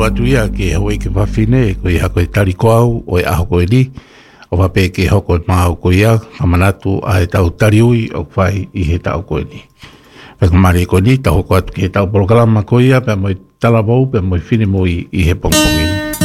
whakarongo atu ia ke hoi ke whawhine ko ia koe tariko au o e aho koe ni o wape ke hoko maa ko ia kamanatu a he tau tariui o whai i he tau koe ni. Whakamari ko ni, ta hoko atu ki he tau polokalama ko ia pe moi talabou pe moi whine moi i he pongpongi.